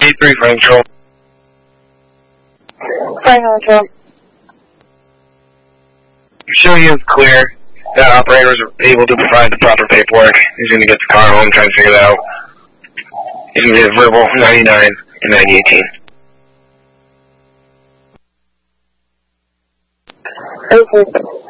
A3 Frank Control. Frank Control. Showing you it's clear. The operator was able to provide the proper paperwork. He's going to get the car home, trying to figure that out. He's going to get verbal 99 and 9018. Okay.